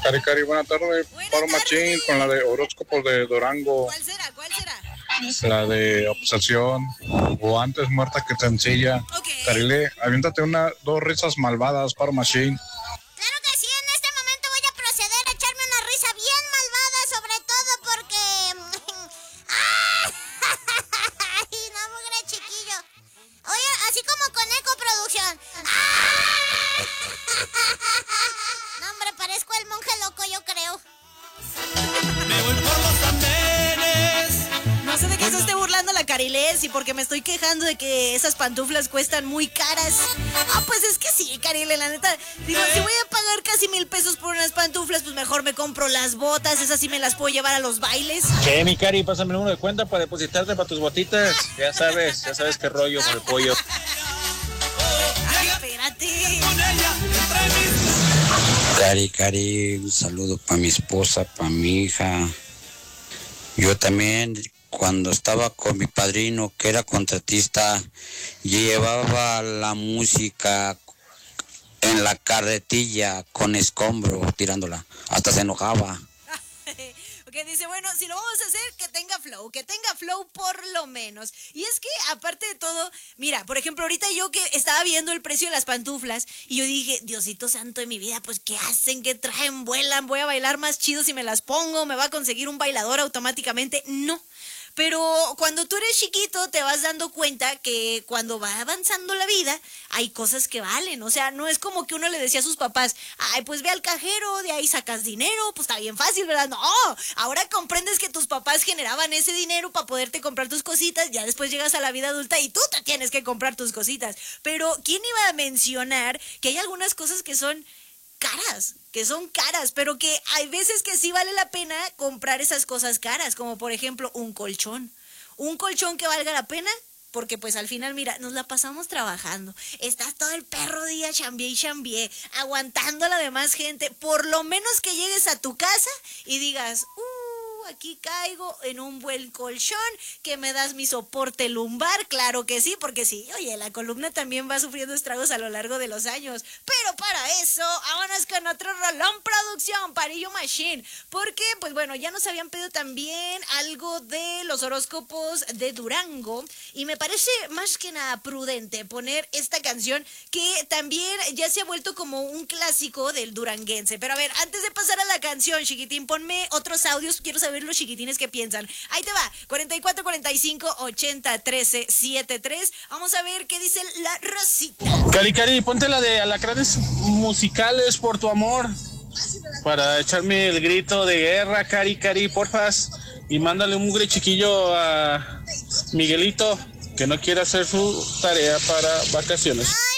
Cari, Cari, buena tarde. Paro Machín con la de horóscopos de Durango. ¿Cuál será? ¿Cuál será? La de obsesión. O antes muerta que sencilla. Ok. Carile, aviéntate dos risas malvadas, Paro Machín. Claro que sí, en este momento voy a proceder a echarme una risa bien malvada, sobre todo porque... ¡Ay, no, mugre chiquillo! Oye, así como con eco producción. No, hombre, parezco el monje loco, yo creo. Me voy por los andenes. No sé de qué se esté burlando la Carilés y porque me estoy quejando de que esas pantuflas cuestan muy caras. Pues es que sí, Carile, la neta. Digo, si voy a pagar casi 1,000 pesos por unas pantuflas, pues mejor me compro las botas. Esas sí me las puedo llevar a los bailes. ¿Qué, mi Cari? Pásame el número de cuenta para depositarte para tus botitas. Ya sabes qué rollo con el pollo. Ay, espérate. Cari, un saludo para mi esposa, para mi hija. Yo también, cuando estaba con mi padrino, que era contratista, llevaba la música en la carretilla con escombro, tirándola. Hasta se enojaba. Que dice, bueno, si lo vamos a hacer, que tenga flow por lo menos. Y es que, aparte de todo, mira, por ejemplo, ahorita yo que estaba viendo el precio de las pantuflas, y yo dije, Diosito santo de mi vida, pues, ¿qué hacen? ¿Qué traen? ¿Vuelan? ¿Voy a bailar más chido si me las pongo? ¿Me va a conseguir un bailador automáticamente? No. Pero cuando tú eres chiquito te vas dando cuenta que cuando va avanzando la vida hay cosas que valen. O sea, no es como que uno le decía a sus papás, ay, pues ve al cajero, de ahí sacas dinero, pues está bien fácil, ¿verdad? No, ahora comprendes que tus papás generaban ese dinero para poderte comprar tus cositas, ya después llegas a la vida adulta y tú te tienes que comprar tus cositas. Pero ¿quién iba a mencionar que hay algunas cosas que son caras, pero que hay veces que sí vale la pena comprar esas cosas caras, como por ejemplo un colchón que valga la pena, porque pues al final, mira, nos la pasamos trabajando, estás todo el perro día chambié, aguantando a la demás gente, por lo menos que llegues a tu casa y digas, aquí caigo en un buen colchón, que me das mi soporte lumbar, claro que sí, porque sí, oye, la columna también va sufriendo estragos a lo largo de los años, pero para eso, vámonos con otro rolón, producción, Parillo Machine, porque, pues bueno, ya nos habían pedido también algo de los horóscopos de Durango, y me parece más que nada prudente poner esta canción, que también ya se ha vuelto como un clásico del duranguense, pero a ver, antes de pasar a la canción, chiquitín, ponme otros audios, quiero saber los chiquitines que piensan. Ahí te va, 44 45 80 13 73. Vamos a ver qué dice la Rosita. Cari, ponte la de alacranes musicales por tu amor. Para echarme el grito de guerra, Cari, porfas. Y mándale un mugre chiquillo a Miguelito, que no quiere hacer su tarea para vacaciones.